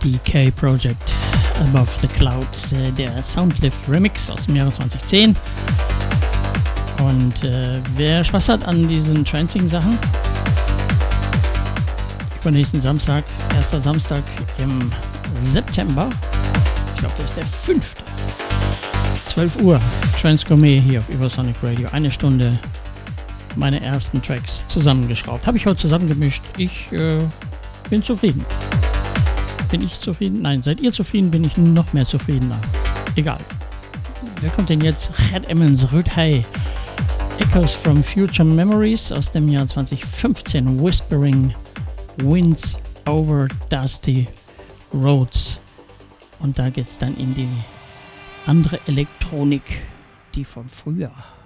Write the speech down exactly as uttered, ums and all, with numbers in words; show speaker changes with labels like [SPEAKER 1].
[SPEAKER 1] D K Project Above the Clouds, äh, der Soundlift Remix aus dem Jahre zwanzig zehn. Und äh, wer Spaß hat an diesen Trancing-Sachen, übernächsten Samstag, erster Samstag im September, ich glaube, das ist der fünfte zwölf Uhr, Trance Gourmet hier auf Übersonic Radio. Eine Stunde meine ersten Tracks zusammengeschraubt. Habe ich heute zusammengemischt. Ich äh, bin zufrieden. Bin ich zufrieden? Nein, seid ihr zufrieden? Bin ich noch mehr zufriedener. Egal. Wer kommt denn jetzt? Chet Emmons, Rüd Hey. Echoes from Future Memories aus dem Jahr zwanzig fünfzehn. Whispering Winds over Dusty Roads. Und da geht's dann in die andere Elektronik, die von früher.